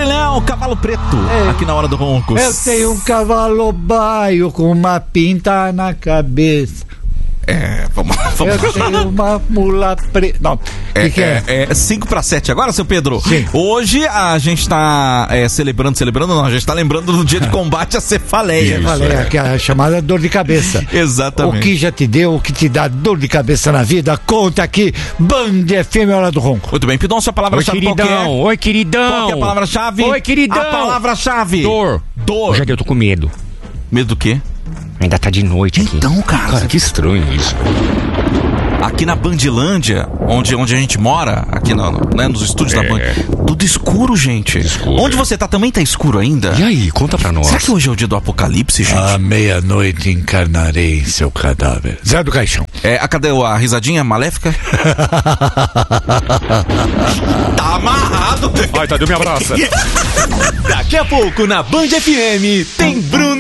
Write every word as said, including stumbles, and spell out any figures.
Léo, cavalo preto, É. aqui na Hora do Ronco. Eu tenho um cavalo baio com uma pinta na cabeça. É, vamos, vamos. Eu tenho uma mula preta. Não, o É, que, que é? é, é cinco para sete agora, seu Pedro? Sim. Hoje a gente tá é, celebrando, celebrando não, a gente tá lembrando do dia de combate à cefaleia. Eu falei, é. que é a chamada dor de cabeça. Exatamente. O que já te deu, o que te dá dor de cabeça na vida, conta aqui, Band F M, Hora do Ronco. Muito bem, Pidon, sua palavra-chave qual que é? Oi, queridão. Qual que é a palavra-chave? Oi, queridão. A palavra-chave. Dor. Dor. Hoje eu tô com medo. Medo do quê? Ainda tá de noite aqui. Então, cara. Cara, que estranho isso. Aqui na Bandilândia, onde, onde a gente mora, aqui no, no, né, nos estúdios É. da Band, tudo escuro, gente. Escuro. Onde você tá também tá escuro ainda? E aí, conta pra nós. Será que hoje é o dia do apocalipse, gente? À meia-noite encarnarei em seu cadáver. Zé do Caixão. É, a, cadê a risadinha maléfica? Tá amarrado. Ai, Tadeu, me abraça. Daqui a pouco na Band F M tem Bruno